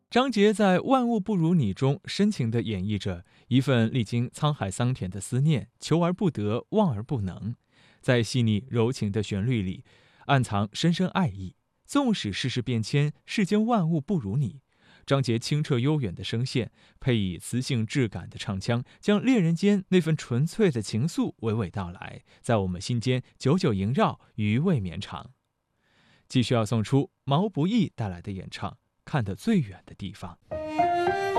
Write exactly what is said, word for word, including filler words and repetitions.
张杰在《万物不如你》中深情地演绎着一份历经沧海桑田的思念，求而不得，望而不能。在细腻柔情的旋律里，暗藏深深爱意。纵使世事变迁，世间万物不如你。张杰清澈悠远的声线，配以磁性质感的唱腔，将恋人间那份纯粹的情愫娓娓道来，在我们心间久久萦绕，余味绵长。继续要送出毛不易带来的演唱《看得最远的地方》。